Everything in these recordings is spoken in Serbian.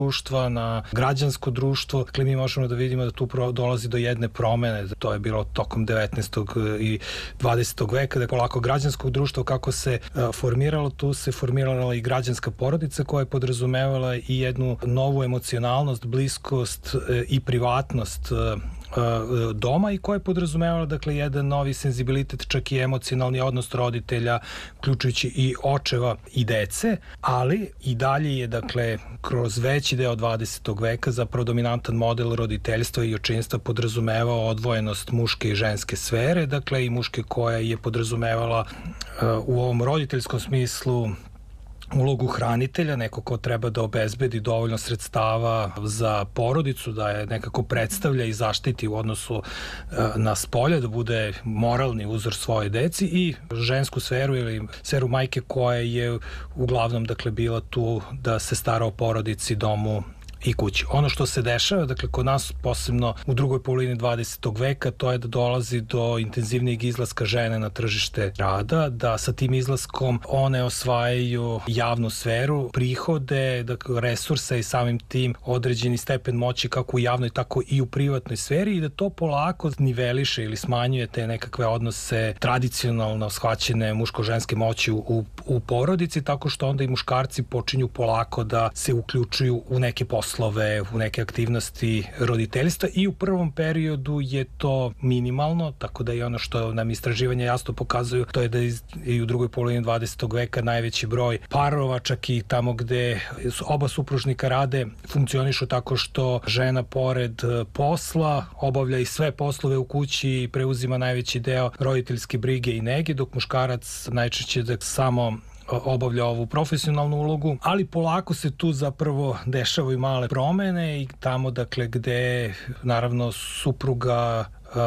društva, na građansko društvo. Dakle, mi možemo da vidimo da tu dolazi do jedne promene. To je bilo tokom 19. i 20. veka, da je polako građanskog društva kako se formiralo, tu se formirala i građanska porodica koja je podrazumevala i jednu novu emocionalnost, bliskost i privatnost doma i koja je podrazumevala dakle jedan novi senzibilitet, čak i emocionalni odnos roditelja, uključujući i očeva i dece, ali i dalje je dakle kroz veći deo 20. veka zapravo dominantan model roditeljstva i očinstva podrazumevao odvojenost muške i ženske sfere, dakle i muške koja je podrazumevala u ovom roditeljskom smislu ulogu hranitelja, neko ko treba da obezbedi dovoljno sredstava za porodicu, da je nekako predstavlja i zaštiti u odnosu na spolje, da bude moralni uzor svoje deci, i žensku sferu ili sferu majke koja je uglavnom dakle bila tu da se stara o porodici, domu i kući. Ono što se dešava, dakle, kod nas posebno u drugoj polovini 20. veka, to je da dolazi do intenzivnijeg izlaska žene na tržište rada, da sa tim izlaskom one osvajaju javnu sferu, prihode, dakle, resurse i samim tim određeni stepen moći kako u javnoj, tako i u privatnoj sferi, i da to polako niveliše ili smanjuje te nekakve odnose tradicionalno shvaćene muško-ženske moći u porodici, tako što onda i muškarci počinju polako da se uključuju u neke poslove, u neke aktivnosti roditeljstva, i u prvom periodu je to minimalno, tako da i ono što nam istraživanja jasno pokazuju, to je da i u drugoj polovini 20. veka najveći broj parova, čak i tamo gde oba supružnika rade, funkcionišu tako što žena pored posla obavlja i sve poslove u kući i preuzima najveći deo roditeljske brige i nege, dok muškarac najčešće da samo obavlja ovu profesionalnu ulogu, ali polako se tu zapravo dešavaju male promene i tamo dakle gde naravno supruga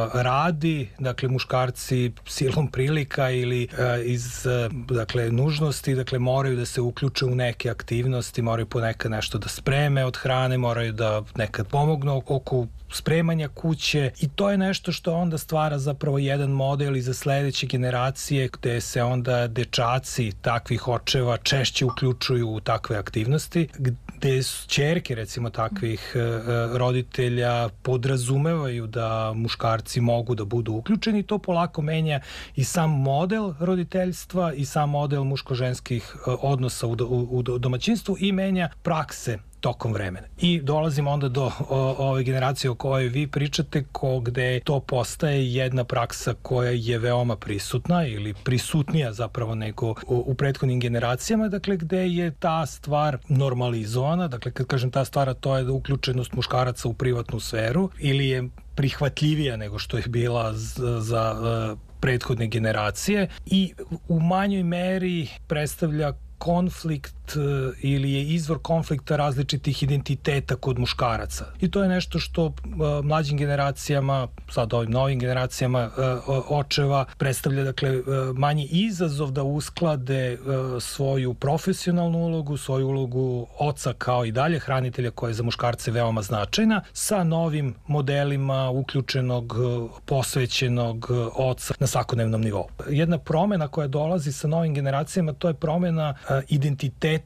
radi, dakle muškarci silom prilika ili iz dakle nužnosti, dakle moraju da se uključe u neke aktivnosti, moraju ponekad nešto da spreme od hrane, moraju da nekad pomognu oko spremanja kuće, i to je nešto što onda stvara zapravo jedan model i za sledeće generacije gde se onda dečaci takvih očeva češće uključuju u takve aktivnosti, gde ćerke recimo takvih roditelja podrazumevaju da muškarci mogu da budu uključeni. To polako menja i sam model roditeljstva i sam model muško-ženskih odnosa u domaćinstvu i menja prakse tokom vremena. I dolazimo onda do ove generacije o kojoj vi pričate, gde to postaje jedna praksa koja je veoma prisutna ili prisutnija zapravo nego u prethodnim generacijama, dakle gde je ta stvar normalizovana, dakle kad kažem ta stvar, to je da uključenost muškaraca u privatnu sferu ili je prihvatljivija nego što je bila za prethodne generacije i u manjoj meri predstavlja konflikt ili je izvor konflikta različitih identiteta kod muškaraca. I to je nešto što mlađim generacijama, sad ovim novim generacijama očeva predstavlja dakle manji izazov da usklade svoju profesionalnu ulogu, svoju ulogu oca kao i dalje hranitelja koja je za muškarce veoma značajna, sa novim modelima uključenog, posvećenog oca na svakodnevnom nivou. Jedna promena koja dolazi sa novim generacijama, to je promena identiteta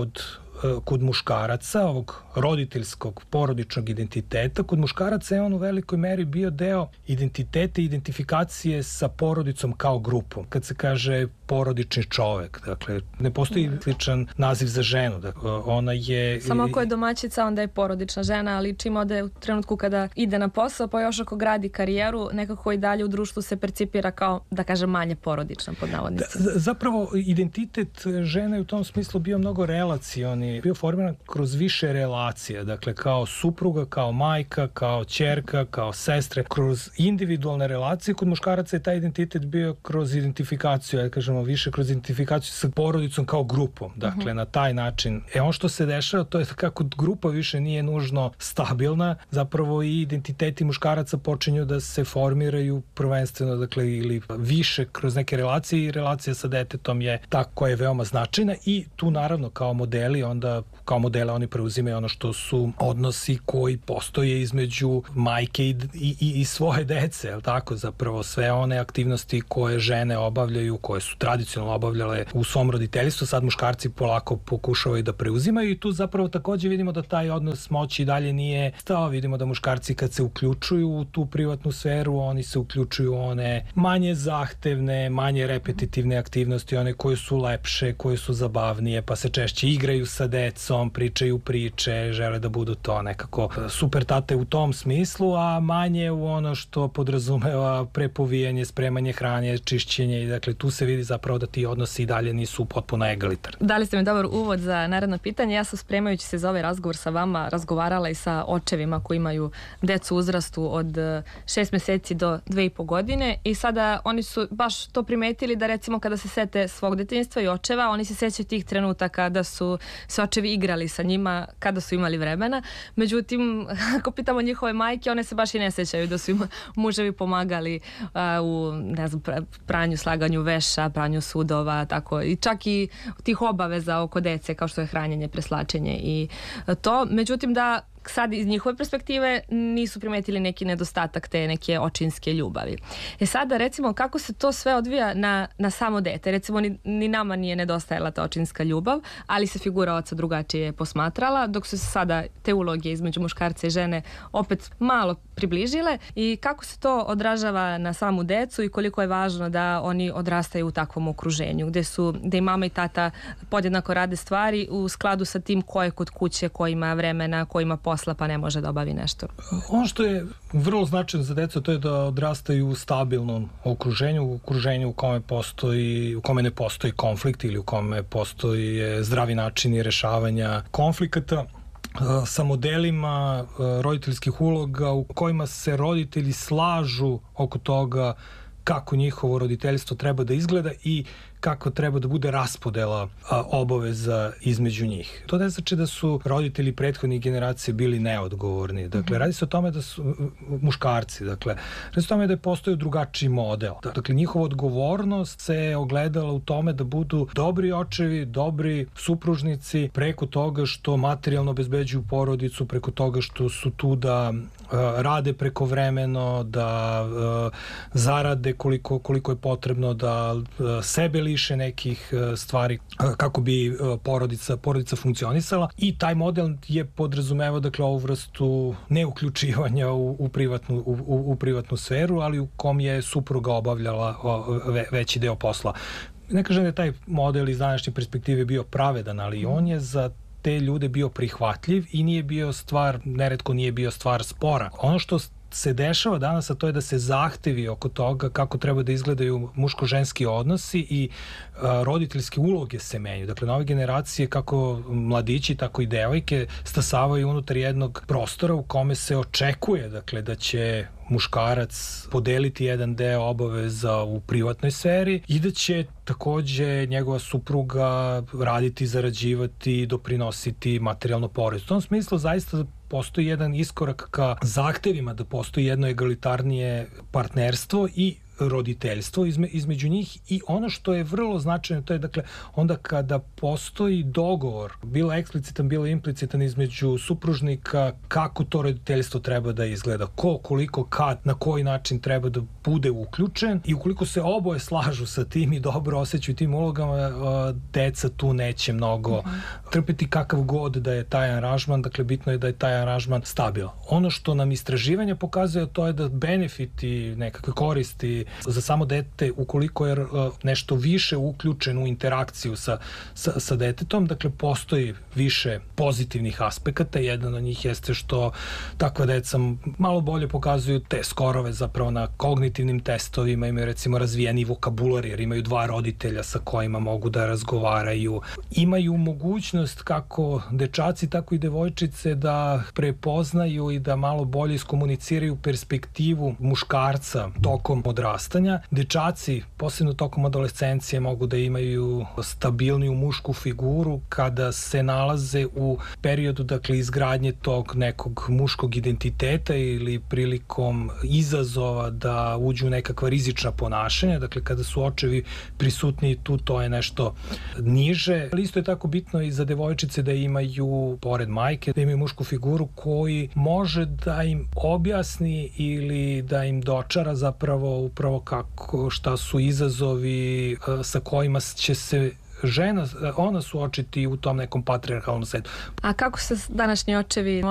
kod muškaraca, ovog roditeljskog, porodičnog identiteta. Kod muškaraca je on u velikoj meri bio deo identiteta i identifikacije sa porodicom kao grupom. Kad se kaže porodični čovek, dakle, ne postoji sličan naziv za ženu. Dakle, ona je... Samo ako je domaćica, onda je porodična žena, ali čim ode u trenutku kada ide na posao, pa još ako gradi karijeru, nekako i dalje u društvu se percipira kao, da kažem, manje porodična, pod navodnicima. Zapravo, identitet žene u tom smislu bio mnogo relacioni, bio formiran kroz više relacija, dakle kao supruga, kao majka, kao ćerka, kao sestre, kroz individualne relacije. Kod muškaraca je taj identitet bio kroz identifikaciju, ja kažemo više kroz identifikaciju sa porodicom kao grupom, dakle na taj način. Ono što se dešava, to je kako grupa više nije nužno stabilna, zapravo i identiteti muškaraca počinju da se formiraju prvenstveno, dakle ili više kroz neke relacije, i relacija sa detetom je ta koja je veoma značajna, i tu naravno kao modeli onda onda kao modele oni preuzimaju ono što su odnosi koji postoje između majke i svoje dece, je li tako? Zapravo sve one aktivnosti koje žene obavljaju, koje su tradicionalno obavljale u svom roditeljstvu, sad muškarci polako pokušavaju da preuzimaju i tu zapravo takođe vidimo da taj odnos moći dalje nije stao. Vidimo da muškarci kad se uključuju u tu privatnu sferu, oni se uključuju one manje zahtevne, manje repetitivne aktivnosti, one koje su lepše, koje su zabavnije, pa se češće igraju sa decom, pričaju priče, žele da budu to nekako super tate u tom smislu, a manje u ono što podrazumeva prepovijanje, spremanje hrane, čišćenje i dakle tu se vidi zapravo da ti odnosi i dalje nisu potpuno egalitarni. Dali ste mi dobar uvod za naredno pitanje. Ja sam spremajući se za ovaj razgovor sa vama razgovarala i sa očevima koji imaju decu u uzrastu od 6 meseci do 2,5 godine i sada oni su baš to primetili da recimo kada se sete svog detinjstva i očeva, oni se sećaju tih trenutaka da su se očevi igrali sa njima kada su imali vremena. Međutim, ako pitamo njihove majke, one se baš i ne sećaju da su im muževi pomagali u, ne znam, pranju, slaganju veša, pranju sudova, tako i čak i tih obaveza oko dece kao što je hranjenje, preslačenje i to. Međutim, da sad iz njihove perspektive nisu primetili neki nedostatak te neke očinske ljubavi. Sada recimo kako se to sve odvija na samo dete. Recimo ni nama nije nedostajala ta očinska ljubav, ali se figura oca drugačije posmatrala, dok su se sada te uloge između muškarca i žene opet malo približile i kako se to odražava na samu decu i koliko je važno da oni odrastaju u takvom okruženju gde i mama i tata podjednako rade stvari u skladu sa tim ko je kod kuće, ko ima vremena, ko ima posla pa ne može da obavi nešto. Ono što je vrlo značajno za decu to je da odrastaju u stabilnom okruženju u kome ne postoji konflikt ili u kome postoji zdravi načini rešavanja konflikata sa modelima roditeljskih uloga u kojima se roditelji slažu oko toga kako njihovo roditeljstvo treba da izgleda i kako treba da bude raspodela obaveza između njih. To ne znači da su roditelji prethodnih generacije bili neodgovorni. Dakle, radi se o tome da su muškarci, dakle, radi se o tome da je postojao drugačiji model. Dakle, njihova odgovornost se ogledala u tome da budu dobri očevi, dobri supružnici, preko toga što materijalno obezbeđuju porodicu, preko toga što su tu da rade prekovremeno, da zarade koliko je potrebno, da sebe liše nekih stvari kako bi porodica funkcionisala i taj model je podrazumevao dakle ovu vrstu neuključivanja u privatnu sferu, ali u kom je supruga obavljala veći deo posla. Ne kažem da je taj model iz današnje perspektive bio pravedan, ali on je za te ljude bio prihvatljiv i neretko nije bio stvar spora. Ono što se dešava danas, a to je da se zahtevi oko toga kako treba da izgledaju muško-ženski odnosi i roditeljske uloge se menjaju. Dakle, nove generacije, kako mladići, tako i devojke, stasavaju unutar jednog prostora u kome se očekuje, dakle, da će muškarac podeliti jedan deo obaveza u privatnoj sferi i da će takođe njegova supruga raditi, zarađivati, doprinositi materijalno porodicu. U tom smislu zaista postoji jedan iskorak ka zahtevima da postoji jedno egalitarnije partnerstvo i roditeljstvo između njih i ono što je vrlo značajno to je dakle onda kada postoji dogovor, bilo eksplicitan, bilo implicitan između supružnika kako to roditeljstvo treba da izgleda, koliko, kad, na koji način treba da bude uključen i ukoliko se oboje slažu sa tim i dobro osjećaju tim ulogama, deca tu neće mnogo trpeti kakav god da je taj aranžman, dakle bitno je da je taj aranžman stabilan. Ono što nam istraživanje pokazuje to je da benefiti, nekakve koristi za samo dete, ukoliko je nešto više uključen u interakciju sa detetom, dakle postoji više pozitivnih aspekata. Jedan od njih jeste što takva deca malo bolje pokazuju te skorove zapravo na kognitivnim testovima, imaju recimo razvijeni vokabular jer imaju dva roditelja sa kojima mogu da razgovaraju. Imaju mogućnost kako dečaci, tako i devojčice da prepoznaju i da malo bolje iskomuniciraju perspektivu muškarca tokom odrastanja. odrastanja. Dečaci, posebno tokom adolescencije, mogu da imaju stabilniju mušku figuru kada se nalaze u periodu, dakle, izgradnje tog nekog muškog identiteta ili prilikom izazova da uđu u nekakva rizična ponašanja. Dakle, kada su očevi prisutni tu, to je nešto niže. Ali isto je tako bitno i za devojčice da imaju, pored majke, da imaju mušku figuru koji može da im objasni ili da im dočara zapravo upravo šta su izazovi sa kojima će se ona suočiti u tom nekom patrijarhalnom svetu. A kako se današnji očevi